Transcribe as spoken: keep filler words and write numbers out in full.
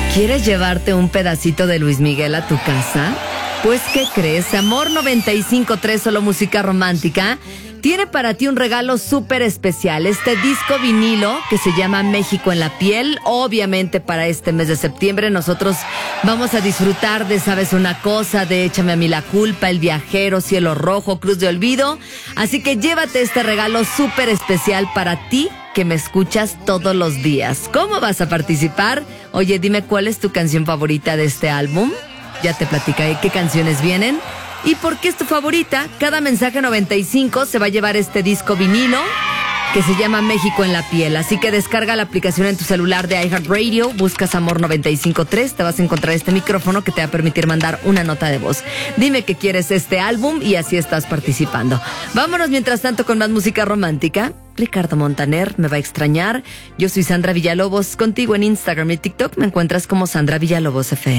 ¿Quieres llevarte un pedacito de Luis Miguel a tu casa? Pues, ¿qué crees? Amor noventa y cinco punto tres, solo música romántica, tiene para ti un regalo súper especial. Este disco vinilo que se llama México en la piel. Obviamente para este mes de septiembre nosotros vamos a disfrutar de ¿Sabes una cosa? De Échame a mí la culpa, El viajero, Cielo rojo, Cruz de olvido. Así que llévate este regalo súper especial para ti que me escuchas todos los días. ¿Cómo vas a participar? Oye, dime cuál es tu canción favorita de este álbum. Ya te platicaré qué canciones vienen y por qué es tu favorita. Cada mensaje noventa y cinco se va a llevar este disco vinilo que se llama México en la piel. Así que descarga la aplicación en tu celular de iHeartRadio, buscas Amor noventa y cinco punto tres, te vas a encontrar este micrófono que te va a permitir mandar una nota de voz. Dime que quieres este álbum y así estás participando. Vámonos mientras tanto con más música romántica. Ricardo Montaner me va a extrañar. Yo soy Sandra Villalobos, contigo en Instagram y TikTok me encuentras como Sandra Villalobos F M.